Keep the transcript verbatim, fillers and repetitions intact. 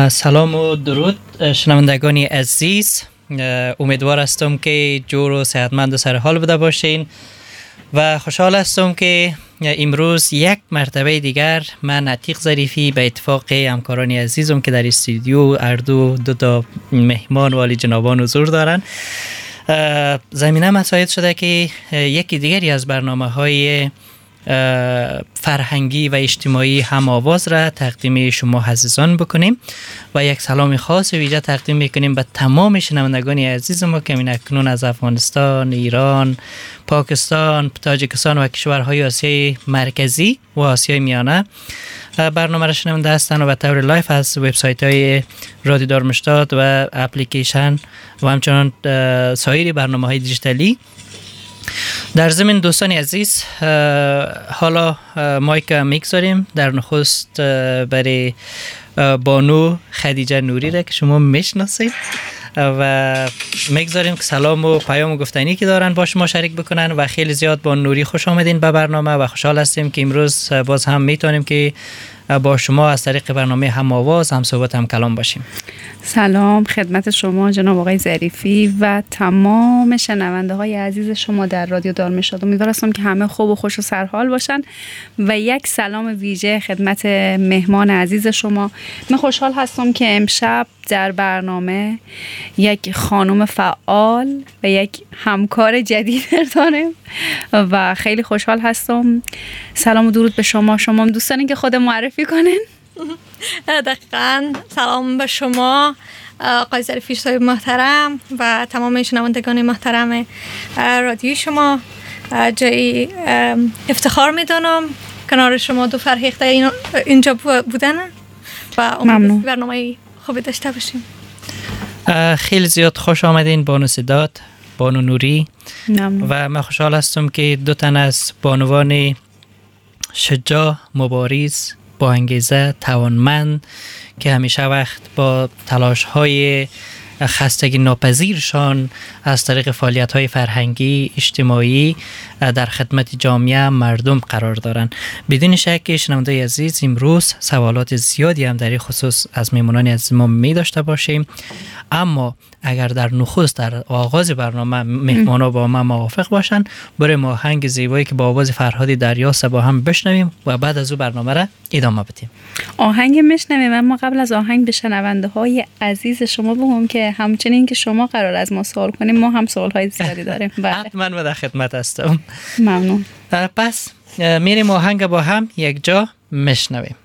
سلام و درود شنوندگانی عزیز، امیدوار هستم که جور و صحتمند و سر حال بوده باشین و خوشحال هستم که امروز یک مرتبه دیگر من عتیق ظریفی به اتفاق همکارانی عزیزم که در استودیو اردو دو تا مهمان والی جنابان حضور دارن، زمینه مساعد شده که یکی دیگری از برنامه های فرهنگی و اجتماعی هم آواز را تقدیم شما عزیزان بکنیم و یک سلام خاص ویژه تقدیم میکنیم به تمام شنوندگان عزیز ما که این اکنون از افغانستان، ایران، پاکستان، تاجیکستان و کشورهای آسیای مرکزی و آسیای میانه برنامه را شنونده هستند و به طور لایف از وبسایت های رادیو دارمشتاد و اپلیکیشن و همچنان سایر برنامه های دیجیتالی. در ضمن دوستان عزیز، حالا مایک میگذاریم در نخست برای بانو خدیجه نوری را که شما میشناسید و میگذاریم که سلام و پیام گفتنی که دارن با شما شریک بکنن و خیلی زیاد با نوری خوش آمدین به برنامه و خوشحال هستیم که امروز باز هم میتونیم که با شما از طریق برنامه هم آواز هم صحبت هم کلام باشیم. سلام خدمت شما جناب آقای ظریفی و تمام شنونده های عزیز شما در رادیو دارمشتاد. امیدوارم که همه خوب و خوش و سرحال باشن و یک سلام ویژه خدمت مهمان عزیز شما. من خوشحال هستم که امشب در برنامه یک خانم فعال و یک همکار جدید داریم و خیلی خوشحال هستم. سلام و درود به شما. شما هم دوست دارین که خود معرفی کنین؟ دقیقاً. سلام به شما آقای ظریفی صاحب محترم و تمام شنوندگان محترم رادیو شما. جای افتخار میدونم کنار شما دو فرهیخته اینجا بودن و امیدوارم برنامه خوبی داشته باشیم. خیلی زیاد خوش آمدین بانو سداد، بانو نوری. ممنون. و من خوشحال هستم که دو تن از بانوان شجاع، مبارز، با انگیزه، توانمند که همیشه وقت با تلاش های خستگی ناپذیرشان از طریق فعالیت های فرهنگی اجتماعی در خدمت جامعه مردم قرار دارن. بدون شک شنونده عزیز امروز سوالات زیادی هم در این خصوص از میمونان از ما می داشته باشیم، اما اگر در نخست در آغاز برنامه مهمانا با ما موافق باشن برای ما آهنگ زیبایی که با آواز فرهاد دریاست با هم بشنویم و بعد از او برنامه را ادامه بدیم. آهنگ میشنویم، اما قبل از آهنگ به شنونده های عزیز شما بگم که همچنین که شما قرار از ما سوال کنیم ما هم سوال های زیادی داریم. حتما من در خدمت هستم. ممنون. پس میریم آهنگ با هم یک جا میشنویم.